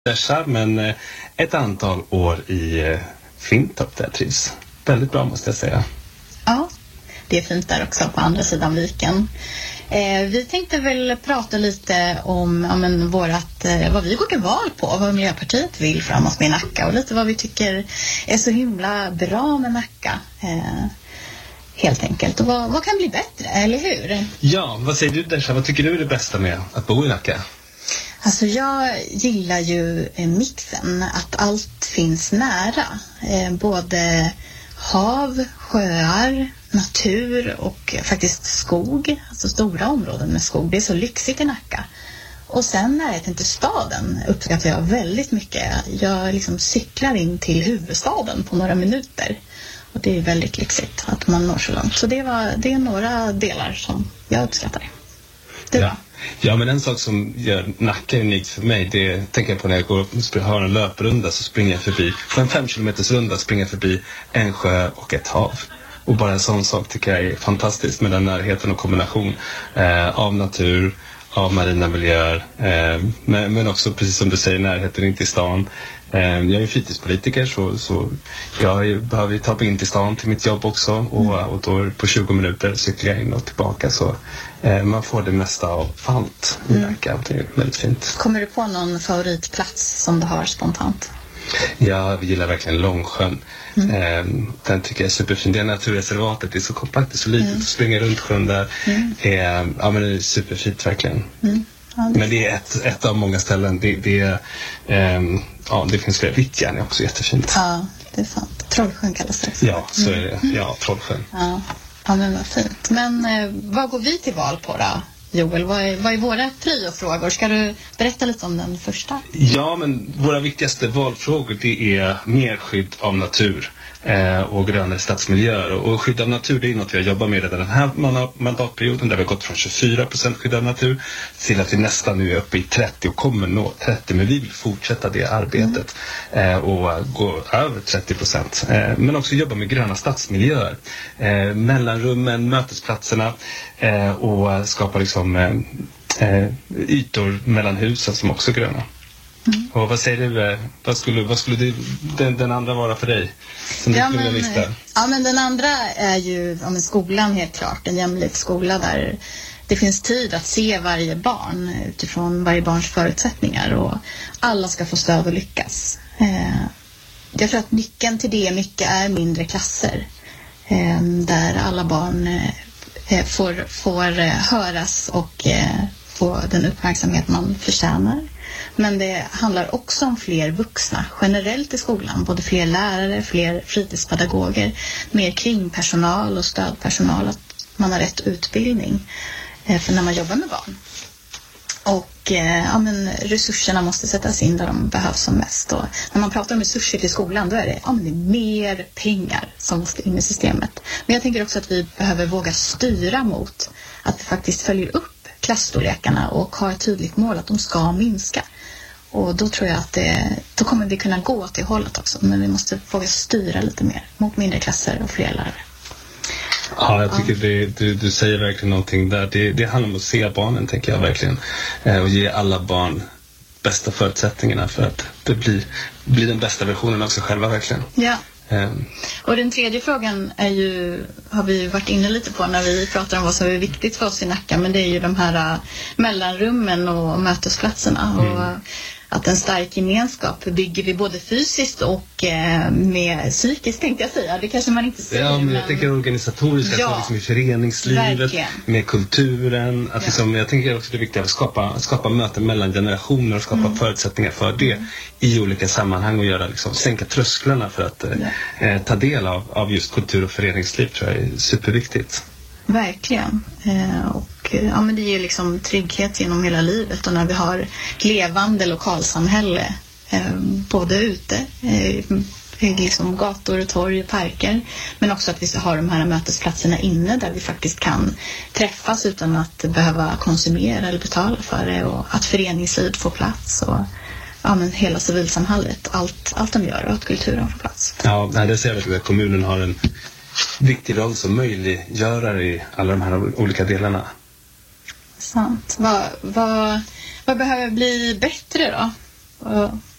Dessa, men ett antal år i Flintorp där jag trivs. Väldigt bra måste jag säga. Ja, det är fint där också på andra sidan viken. Vi tänkte väl prata lite om vad vi går till val på, vad Miljöpartiet vill framåt med Nacka och lite vad vi tycker är så himla bra med Nacka. Helt enkelt. Och vad kan bli bättre, eller hur? Ja, vad säger du Desha? Vad tycker du är det bästa med att bo i Nacka? Alltså jag gillar ju mixen, att allt finns nära. Både hav, sjöar, natur och faktiskt skog. Alltså stora områden med skog. Det är så lyxigt i Nacka. Och sen närheten till staden uppskattar jag väldigt mycket. Jag liksom cyklar in till huvudstaden på några minuter. Och det är väldigt lyxigt att man når så långt. Så det är några delar som jag uppskattar. Ja, men en sak som gör Nacka unikt för mig, det tänker jag på när jag går och har en löprunda, så springer jag förbi, på en 5 kilometers runda springer jag förbi en sjö och ett hav. Och bara en sån sak tycker jag är fantastiskt med den närheten och kombination av natur, av marina miljöer, men också precis som du säger, närheten in till stan. Jag är fritidspolitiker så jag behöver ta mig in till stan till mitt jobb också och då på 20 minuter cyklar jag in och tillbaka, så man får det mesta av allt i Nacka. Det är väldigt fint. Kommer du på någon favoritplats som du har spontant? Jag gillar verkligen Långsjön. Den tycker jag är superfin. Det naturreservatet är så kompakt, det är så litet att springa runt sjön där. Men det är superfint verkligen. Men det är ett av många ställen. Det finns flera. Vittjärn är också jättefint. Ja, det är sant. Trollsjön kallas det. Ja, så är det. Ja, Trollsjön. Ja, men vad fint. Men vad går vi till val på då? Joel, vad är våra priofrågor? Ska du berätta lite om den första? Ja, men våra viktigaste valfrågor, det är mer skydd av natur och grönare stadsmiljöer. Och skydd av natur, det är något vi har jobbat med redan den här mandatperioden, där vi har gått från 24% skydd av natur till att vi nästan nu är uppe i 30 och kommer nå 30. Men vi vill fortsätta det arbetet och gå över 30%. Men också jobba med gröna stadsmiljöer, mellanrummen, mötesplatserna och skapa liksom ytor mellan husen som också är gröna. Och vad säger du? Vad skulle den andra vara för dig? Som du skulle vilja lista? Ja, men den andra är ju skolan, helt klart. En jämlik skola där det finns tid att se varje barn utifrån varje barns förutsättningar, och alla ska få stöd och lyckas. Jag tror att nyckeln till det mycket är mindre klasser där alla barn får höras och få den uppmärksamhet man förtjänar. Men det handlar också om fler vuxna generellt i skolan. Både fler lärare, fler fritidspedagoger, mer kringpersonal och stödpersonal. Att man har rätt utbildning för när man jobbar med barn. Och resurserna måste sättas in där de behövs som mest. Och när man pratar om resurser till skolan, då är det mer pengar som måste in i systemet. Men jag tänker också att vi behöver våga styra mot att vi faktiskt följer upp klassstorlekarna och har ett tydligt mål att de ska minska. Och då tror jag att då kommer vi kunna gå till hållet också. Men vi måste våga styra lite mer mot mindre klasser och fler lärare. Ja, jag tycker du säger verkligen någonting där. Det handlar om att se barnen, tänker jag verkligen. Och ge alla barn bästa förutsättningarna för att det blir den bästa versionen av sig själva, verkligen. Ja. Och den tredje frågan har vi varit inne lite på när vi pratar om vad som är viktigt för oss i Nacka, men det är ju de här mellanrummen och mötesplatserna. Och att en stark gemenskap bygger vi både fysiskt och med psykiskt, tänkte jag säga. Det kanske man inte säger. Ja, men jag tänker organisatoriskt, liksom i föreningslivet, verkligen. Med kulturen. Att liksom, jag tänker också det är viktigt att skapa möten mellan generationer och skapa förutsättningar för det i olika sammanhang och sänka trösklarna för att ta del av just kultur och föreningsliv, tror jag är superviktigt. Verkligen. Men det ger liksom trygghet genom hela livet, och när vi har levande lokalsamhälle både ute liksom gator och torg och parker, men också att vi har de här mötesplatserna inne där vi faktiskt kan träffas utan att behöva konsumera eller betala för det, och att föreningsliv får plats och hela civilsamhället, allt de gör, och att kulturen får plats. Ja, det ser jag att kommunen har en viktig roll som möjliggörare i alla de här olika delarna. Sant. Vad behöver bli bättre då?